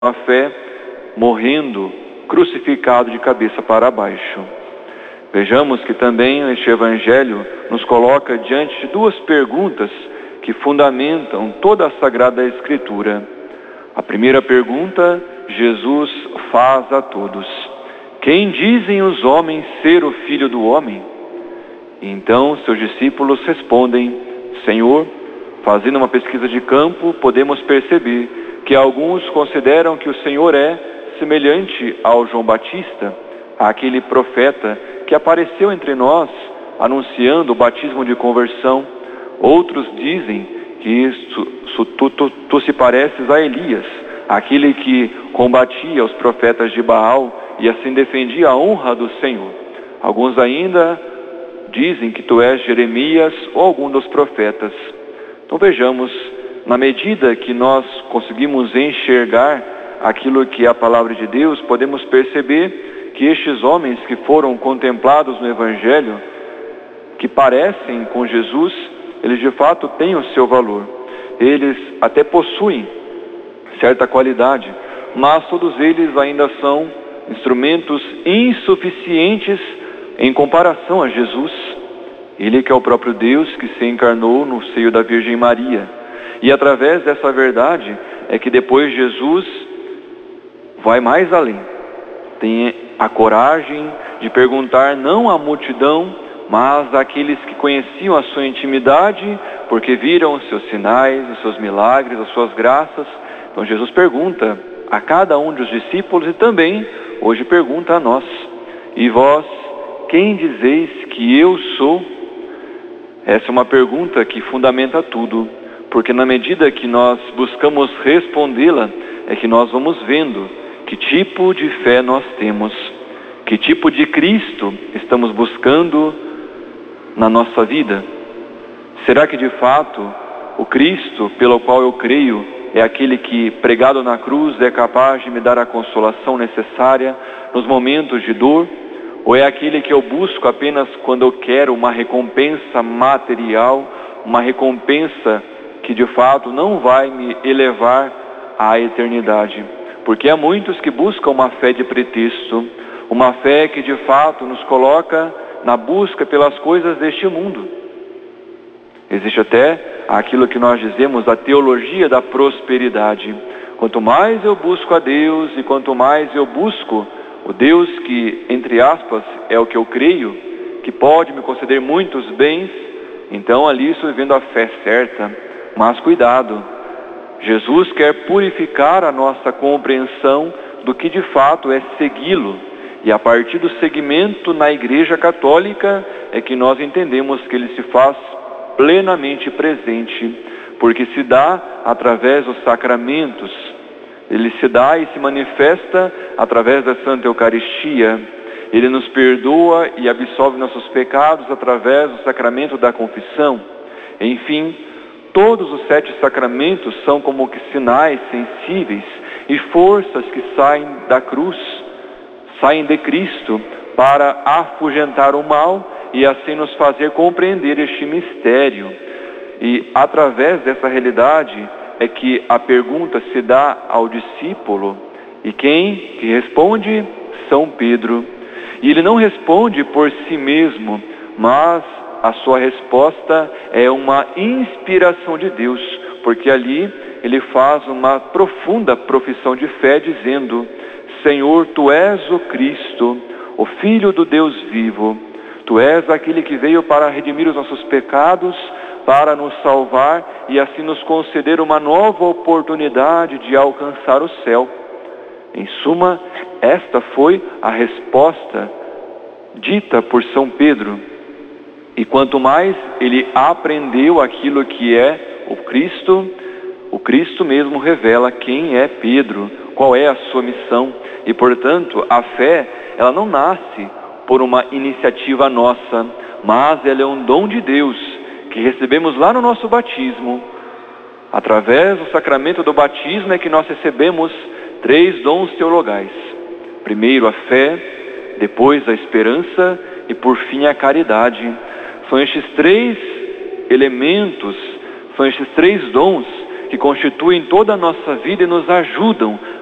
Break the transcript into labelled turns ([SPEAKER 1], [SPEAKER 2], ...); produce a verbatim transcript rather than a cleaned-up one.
[SPEAKER 1] a fé, morrendo, crucificado de cabeça para baixo. Vejamos que também este Evangelho nos coloca diante de duas perguntas que fundamentam toda a Sagrada Escritura. A primeira pergunta, Jesus faz a todos: quem dizem os homens ser o Filho do Homem? E então seus discípulos respondem: Senhor, fazendo uma pesquisa de campo, podemos perceber que alguns consideram que o Senhor é semelhante ao João Batista, aquele profeta que apareceu entre nós anunciando o batismo de conversão. Outros dizem que tu, tu, tu, tu se pareces a Elias, aquele que combatia os profetas de Baal e assim defendia a honra do Senhor. Alguns ainda dizem que tu és Jeremias ou algum dos profetas. Então vejamos, na medida que nós conseguimos enxergar aquilo que é a palavra de Deus, podemos perceber que estes homens que foram contemplados no Evangelho, que parecem com Jesus, eles de fato têm o seu valor. Eles até possuem certa qualidade, mas todos eles ainda são instrumentos insuficientes em comparação a Jesus. Ele que é o próprio Deus que se encarnou no seio da Virgem Maria. E através dessa verdade é que depois Jesus vai mais além. Tem a coragem de perguntar não à multidão, mas àqueles que conheciam a sua intimidade, porque viram os seus sinais, os seus milagres, as suas graças. Então Jesus pergunta a cada um dos discípulos e também hoje pergunta a nós: e vós, quem dizeis que eu sou? Essa é uma pergunta que fundamenta tudo, porque na medida que nós buscamos respondê-la, é que nós vamos vendo que tipo de fé nós temos, que tipo de Cristo estamos buscando na nossa vida. Será que de fato o Cristo pelo qual eu creio é aquele que, pregado na cruz, é capaz de me dar a consolação necessária nos momentos de dor? Ou é aquele que eu busco apenas quando eu quero uma recompensa material, uma recompensa que de fato não vai me elevar à eternidade? Porque há muitos que buscam uma fé de pretexto, uma fé que de fato nos coloca na busca pelas coisas deste mundo. Existe até aquilo que nós dizemos, a teologia da prosperidade. Quanto mais eu busco a Deus e quanto mais eu busco o Deus que, entre aspas, é o que eu creio, que pode me conceder muitos bens, então ali estou vivendo a fé certa. Mas cuidado, Jesus quer purificar a nossa compreensão do que de fato é segui-lo. E a partir do seguimento na Igreja Católica é que nós entendemos que ele se faz plenamente presente, porque se dá através dos sacramentos. Ele se dá e se manifesta através da Santa Eucaristia. Ele nos perdoa e absolve nossos pecados através do sacramento da confissão. Enfim, todos os sete sacramentos são como que sinais sensíveis e forças que saem da cruz, saem de Cristo para afugentar o mal e assim nos fazer compreender este mistério. E através dessa realidade é que a pergunta se dá ao discípulo, e quem que responde? São Pedro. E ele não responde por si mesmo, mas a sua resposta é uma inspiração de Deus, porque ali ele faz uma profunda profissão de fé, dizendo: Senhor, Tu és o Cristo, o Filho do Deus vivo. Tu és aquele que veio para redimir os nossos pecados, para nos salvar e assim nos conceder uma nova oportunidade de alcançar o céu. Em suma, esta foi a resposta dita por São Pedro. E quanto mais ele aprendeu aquilo que é o Cristo, o Cristo mesmo revela quem é Pedro, qual é a sua missão. E portanto, a fé, ela não nasce por uma iniciativa nossa, mas ela é um dom de Deus, que recebemos lá no nosso batismo. Através do sacramento do batismo é que nós recebemos três dons teologais. Primeiro a fé, depois a esperança e por fim a caridade. São estes três elementos, são estes três dons que constituem toda a nossa vida e nos ajudam